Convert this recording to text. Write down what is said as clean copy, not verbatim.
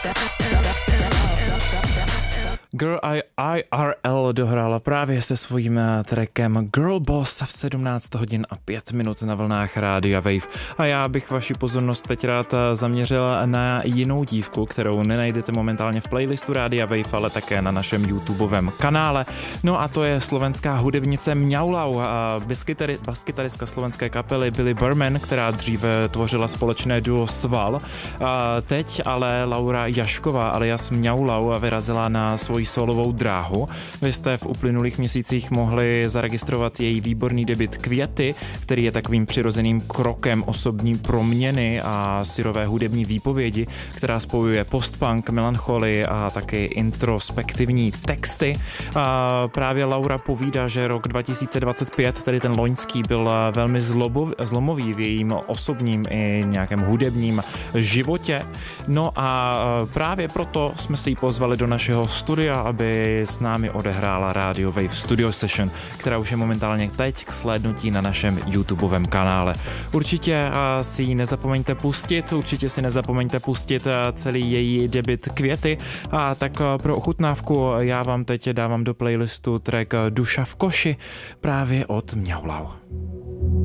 Girl IRL dohrála právě se svým trackem Girl Boss v 17 hodin a 5 minut na vlnách Rádia Wave. A já bych vaši pozornost teď rád zaměřil na jinou dívku, kterou nenajdete momentálně v playlistu Rádia Wave, ale také na našem YouTubeovém kanále. No a to je slovenská hudebnice Mňaulau, baskytaristka slovenské kapely Billy Berman, která dříve tvořila společné duo Sval. Teď ale Laura Jašková alias Mňaulau vyrazila na svoji solovou dráhu. Vy jste v uplynulých měsících mohli zaregistrovat její výborný debut Květy, který je takovým přirozeným krokem osobní proměny a syrové hudební výpovědi, která spojuje postpunk, melancholii a taky introspektivní texty. A právě Laura povídá, že rok 2025, tedy ten loňský, byl velmi zlomový v jejím osobním i nějakém hudebním životě. No a právě proto jsme si ji pozvali do našeho studia, aby s námi odehrála Radio Wave Studio Session, která už je momentálně teď k slédnutí na našem YouTubeovém kanále. Určitě si ji nezapomeňte pustit, celý její debut Květy. A tak pro ochutnávku já vám teď dávám do playlistu track Duša v koši právě od Mňaulau.